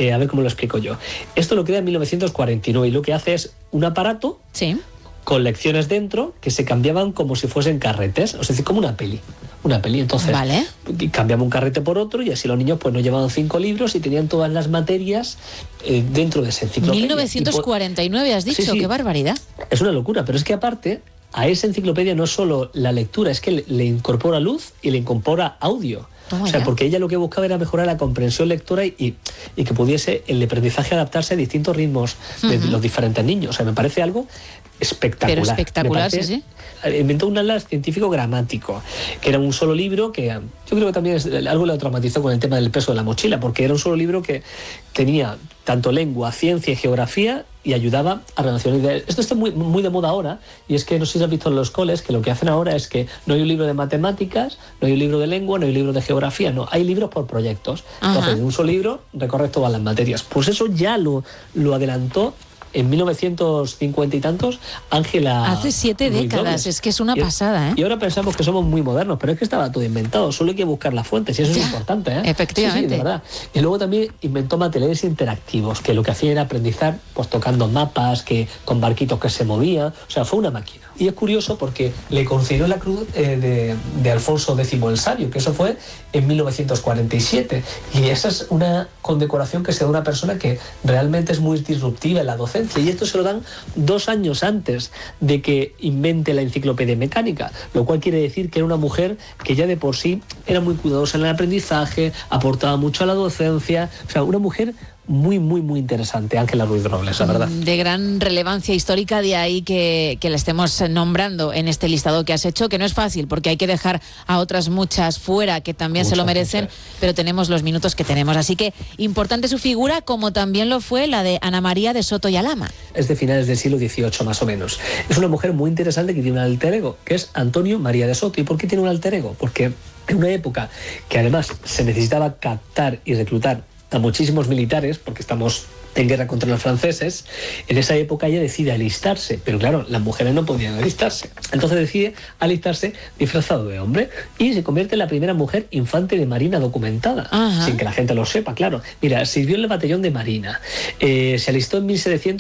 a ver cómo lo explico yo. Esto lo crea en 1949 y lo que hace es un aparato con lecciones dentro que se cambiaban como si fuesen carretes, es decir, como una peli. Entonces cambiamos un carrete por otro y así los niños pues no llevaban 5 libros y tenían todas las materias dentro de esa enciclopedia. 1949 has dicho, qué barbaridad. Es una locura, pero es que aparte a esa enciclopedia no solo la lectura, es que le incorpora luz y le incorpora audio. O sea, porque ella lo que buscaba era mejorar la comprensión lectora y que pudiese el aprendizaje adaptarse a distintos ritmos de los diferentes niños. O sea, me parece algo espectacular. Pero espectacular, sí. Inventó un atlas científico gramático, que era un solo libro que yo creo que también algo le traumatizó con el tema del peso de la mochila, porque era un solo libro que tenía tanto lengua, ciencia y geografía y ayudaba a relacionar ideas. Esto está muy, muy de moda ahora, y es que no sé si has visto en los coles que lo que hacen ahora es que no hay un libro de matemáticas, no hay un libro de lengua, no hay un libro de geografía, no, hay libros por proyectos. Entonces, en un solo libro recorres todas las materias. Pues eso ya lo adelantó en 1950 y tantos Ángela. Hace 7 décadas, es que es una pasada, ¿eh? Y ahora pensamos que somos muy modernos, pero es que estaba todo inventado, solo hay que buscar las fuentes y eso es importante, ¿eh? Efectivamente. Sí, de verdad. Y luego también inventó materiales interactivos, que lo que hacía era aprendizar pues tocando mapas, que con barquitos que se movían, o sea, fue una máquina. Y es curioso porque le concedió la cruz de Alfonso X el Sabio, que eso fue en 1947. Y esa es una condecoración que se da a una persona que realmente es muy disruptiva en la docencia. Y esto se lo dan 2 años antes de que invente la enciclopedia mecánica, lo cual quiere decir que era una mujer que ya de por sí era muy cuidadosa en el aprendizaje, aportaba mucho a la docencia, o sea, una mujer muy, muy, muy interesante, Ángela Ruiz Robles, la verdad. De gran relevancia histórica, de ahí que la estemos nombrando en este listado que has hecho, que no es fácil, porque hay que dejar a otras muchas fuera que también se lo merecen, pero tenemos los minutos que tenemos. Así que importante su figura, como también lo fue la de Ana María de Soto y Alhama. Es de finales del siglo XVIII, más o menos. Es una mujer muy interesante que tiene un alter ego, que es Antonio María de Soto. ¿Y por qué tiene un alter ego? Porque en una época que además se necesitaba captar y reclutar a muchísimos militares, porque estamos en guerra contra los franceses, en esa época ella decide alistarse, pero claro, las mujeres no podían alistarse. Entonces decide alistarse disfrazado de hombre y se convierte en la primera mujer infante de marina documentada, sin que la gente lo sepa, claro. Mira, sirvió en el batallón de marina, se alistó en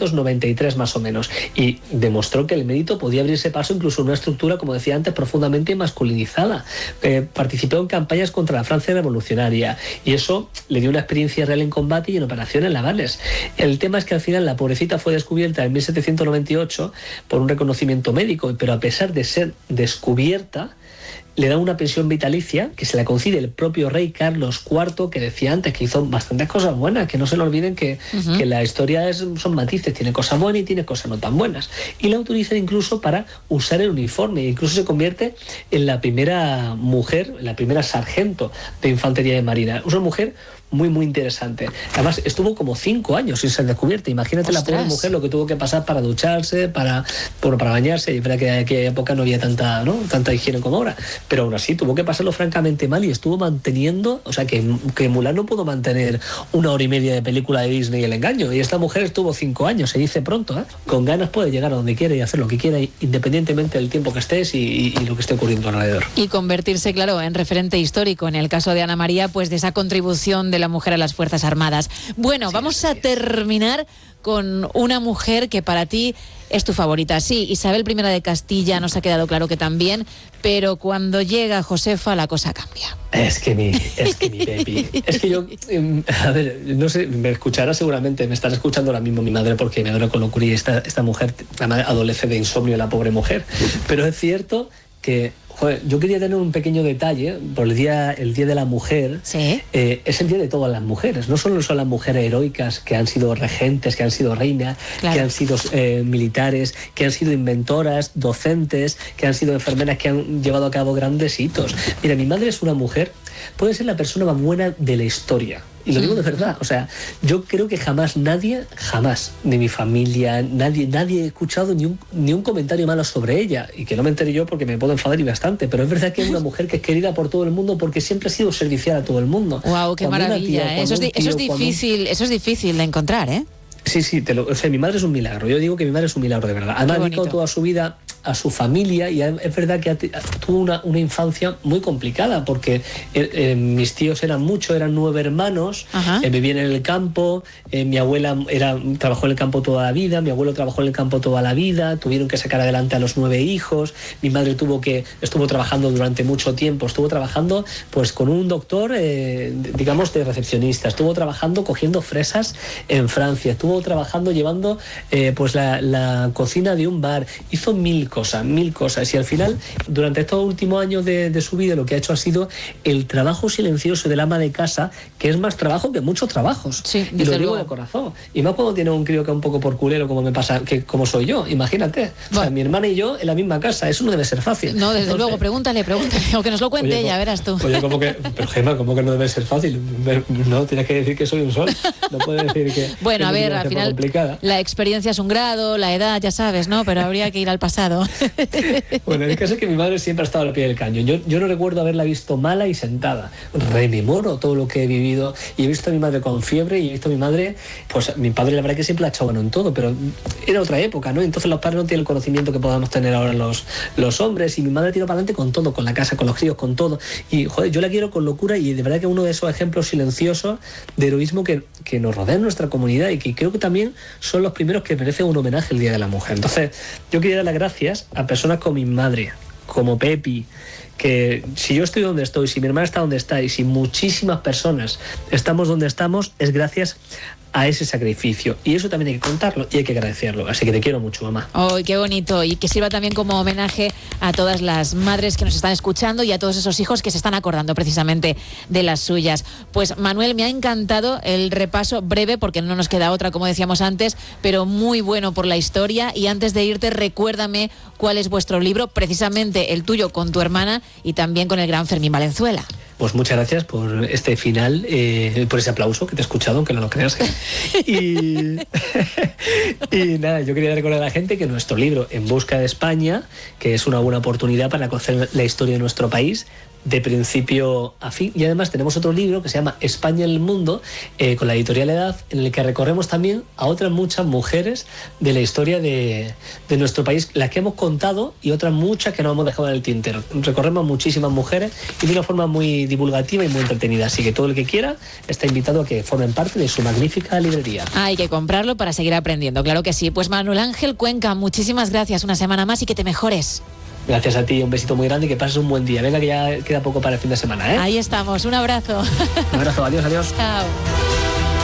1793 más o menos y demostró que el mérito podía abrirse paso incluso en una estructura, como decía antes, profundamente masculinizada. Participó en campañas contra la Francia revolucionaria y eso le dio una experiencia real en combate y en operaciones navales. El tema es que al final la pobrecita fue descubierta en 1798 por un reconocimiento médico, pero a pesar de ser descubierta, le da una pensión vitalicia que se la concede el propio rey Carlos IV, que decía antes que hizo bastantes cosas buenas, que no se le olviden que la historia son matices, tiene cosas buenas y tiene cosas no tan buenas. Y la autorizan incluso para usar el uniforme, incluso se convierte en la primera mujer, la primera sargento de infantería de marina. Es una mujer muy, muy interesante. Además, estuvo como 5 años sin ser descubierta. Imagínate la pobre mujer lo que tuvo que pasar para ducharse, para bañarse. Y es verdad que en aquella época no había tanta higiene como ahora. Pero aún así tuvo que pasarlo francamente mal y estuvo manteniendo, o sea, que Mulan no pudo mantener 1 hora y media de película de Disney El Engaño. Y esta mujer estuvo 5 años, se dice pronto, ¿eh? Con ganas puede llegar a donde quiera y hacer lo que quiera, independientemente del tiempo que estés y lo que esté ocurriendo alrededor. Y convertirse, claro, en referente histórico, en el caso de Ana María, pues de esa contribución de la mujer a las Fuerzas Armadas. Bueno, vamos a terminar con una mujer que para ti es tu favorita. Sí, Isabel I de Castilla nos ha quedado claro que también, pero cuando llega Josefa la cosa cambia. Es que mi baby. Es que yo, a ver, no sé, me escuchará seguramente, me estará escuchando ahora mismo mi madre porque me adora con locura y esta mujer adolece de insomnio, la pobre mujer. Pero es cierto que yo quería tener un pequeño detalle por el día de la mujer. ¿Sí? Es el día de todas las mujeres. No solo son las mujeres heroicas que han sido regentes, que han sido reinas, que han sido militares, que han sido inventoras, docentes, que han sido enfermeras, que han llevado a cabo grandes hitos. Mira, mi madre es una mujer, puede ser la persona más buena de la historia. Y lo digo de verdad, o sea, yo creo que jamás, de mi familia, nadie he escuchado ni un comentario malo sobre ella, y que no me enteré yo porque me puedo enfadar y bastante, pero es verdad que es una mujer que es querida por todo el mundo porque siempre ha sido servicial a todo el mundo. Wow, qué maravilla, eso es difícil de encontrar, ¿eh? Sí, o sea, mi madre es un milagro. Yo digo que mi madre es un milagro de verdad. Además, ha dedicado toda su vida a su familia, y es verdad que tuvo una infancia muy complicada, porque mis tíos eran 9 hermanos, vivían en el campo, mi abuela trabajó en el campo toda la vida, mi abuelo trabajó en el campo toda la vida, tuvieron que sacar adelante a los 9 hijos, mi madre estuvo trabajando durante mucho tiempo, estuvo trabajando pues con un doctor, digamos, de recepcionista, estuvo trabajando cogiendo fresas en Francia, estuvo trabajando llevando pues la cocina de un bar, hizo mil cosas, y al final, durante estos últimos años de su vida, lo que ha hecho ha sido el trabajo silencioso del ama de casa, que es más trabajo que muchos trabajos. Sí, y lo digo de corazón. Y más cuando tiene un crío que es un poco por culero, como me pasa, que como soy yo, imagínate. Bueno. O sea, mi hermana y yo en la misma casa, eso no debe ser fácil. No, desde luego, pregúntale, o que nos lo cuente ella, verás tú. Oye, pero Gemma, ¿cómo que no debe ser fácil? No, tienes que decir que soy un sol. No puedes decir que... Bueno, a ver, al final complicada. La experiencia es un grado, la edad, ya sabes, ¿no? Pero habría que ir al pasado. Bueno, el caso es que mi madre siempre ha estado al pie del cañón. Yo no recuerdo haberla visto mala y sentada. Rememoro todo lo que he vivido, y he visto a mi madre con fiebre, y he visto a mi madre, pues mi padre la verdad que siempre la ha echado mano en todo, pero era otra época, ¿no? Entonces los padres no tienen el conocimiento que podamos tener ahora los hombres, y mi madre tiró para adelante con todo, con la casa, con los críos, con todo. Y joder, yo la quiero con locura, y de verdad que uno de esos ejemplos silenciosos de heroísmo que nos rodea en nuestra comunidad, y que creo que también son los primeros que merecen un homenaje el Día de la Mujer. Entonces, yo quería dar las gracias a personas como mi madre, como Pepi, que si yo estoy donde estoy, si mi hermana está donde está, y si muchísimas personas estamos donde estamos, es gracias a ese sacrificio, y eso también hay que contarlo y hay que agradecerlo. Así que te quiero mucho, mamá. ¡Ay, qué bonito! Y que sirva también como homenaje a todas las madres que nos están escuchando y a todos esos hijos que se están acordando precisamente de las suyas. Pues Manuel, me ha encantado el repaso breve, porque no nos queda otra, como decíamos antes, pero muy bueno por la historia. Y antes de irte, recuérdame cuál es vuestro libro, precisamente el tuyo con tu hermana y también con el gran Fermín Valenzuela. Pues muchas gracias por este final, por ese aplauso que te he escuchado, aunque no lo creas. Y nada, yo quería recordar a la gente que nuestro libro En busca de España, que es una buena oportunidad para conocer la historia de nuestro país de principio a fin, y además tenemos otro libro que se llama España en el mundo, con la editorial Edad, en el que recorremos también a otras muchas mujeres de la historia de nuestro país, las que hemos contado y otras muchas que nos hemos dejado en el tintero. Recorremos muchísimas mujeres y de una forma muy divulgativa y muy entretenida, así que todo el que quiera está invitado a que formen parte de su magnífica librería. Hay que comprarlo para seguir aprendiendo, claro que sí. Pues Manuel Ángel Cuenca, muchísimas gracias, una semana más, y que te mejores. Gracias a ti, un besito muy grande y que pases un buen día. Venga, que ya queda poco para el fin de semana, ¿eh? Ahí estamos, un abrazo. Un abrazo, adiós, adiós. Chao.